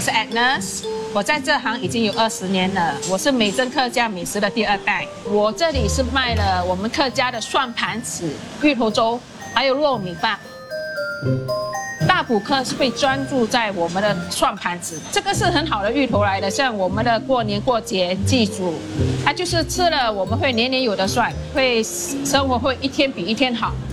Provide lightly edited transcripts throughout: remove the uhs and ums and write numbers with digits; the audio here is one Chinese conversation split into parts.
是 Agnes， 我在这行已经有20年了，我是美珍客家美食的第2代。我这里是卖了我们客家的蒜盘子、芋头粥，还有糯米饭。大埔客是会专注在我们的蒜盘子，这个是很好的芋头来的，像我们的过年过节祭祖，它就是吃了我们会年年有的蒜，会生活会一天比一天好。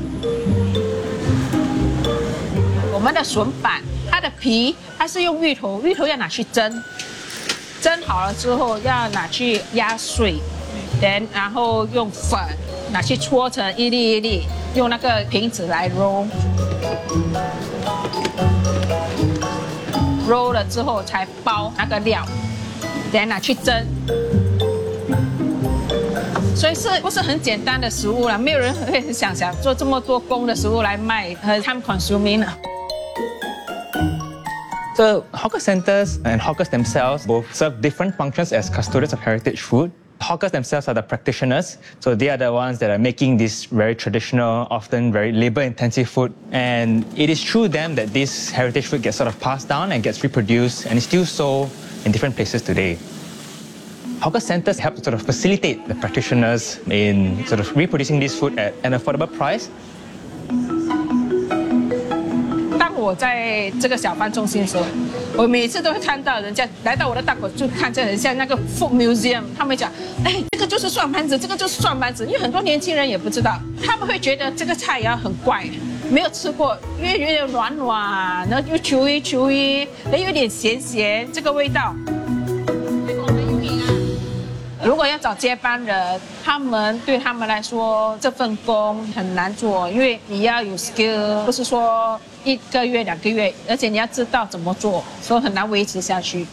我们的笋板，它的皮它是用芋头要拿去蒸，蒸好了之后要拿去压碎，然后用粉拿去搓成一粒一粒，用那个瓶子来揉了之后才包那个料，拿去蒸。所以不是很简单的食物啦，没有人会想做这么多工的食物来卖，很 time consuming 啊。 So hawker centers and hawkers themselves both serve different functions as custodians of heritage food. Hawkers themselves are the practitioners, so they are the ones that are making this very traditional, often very labor-intensive food. And it is through them that this heritage food gets sort of passed down and gets reproduced and is still sold in different places today. Hawker centers help to sort of facilitate the practitioners in sort of reproducing this food at an affordable price. 当我在这个小贩中心的时候，我每次都会看到人家来到我的档口，就看着很像那个 food museum， 他们讲，这个就是蒜盘子，这个就是蒜盘子，因为很多年轻人也不知道，他们会觉得这个菜肴很怪，没有吃过，因为有点软软，然后又chewy，又有点咸，这个味道。如果要找接班人，对他们来说这份工很难做，因为你要有 skill， 不是说1个月、2个月，而且你要知道怎么做，所以很难维持下去。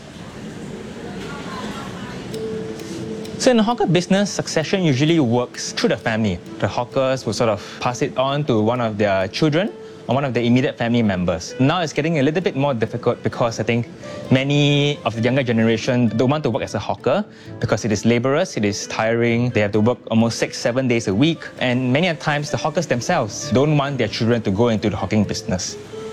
So in the hawker business, succession usually works through the family. The hawkers will sort of pass it on to one of their children or one of their immediate family members. Now it's getting a little bit more difficult because I think many of the younger generation don't want to work as a hawker because it is laborious, it is tiring, they have to work almost 6-7 days a week, and many times the hawkers themselves don't want their children to go into the hawking business.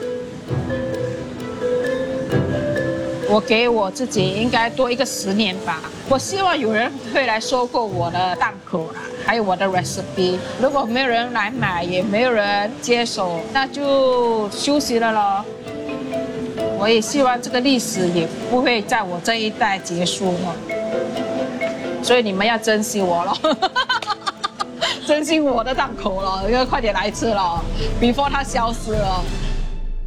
我给我自己应该多一个10年吧。我希望有人会来收购我的档口啦，还有我的 recipe。如果没有人来买，也没有人接手，那就休息了咯。我也希望这个历史也不会在我这一代结束了，所以你们要珍惜我咯，珍惜我的档口了，要快点来吃了 ，before 它消失了。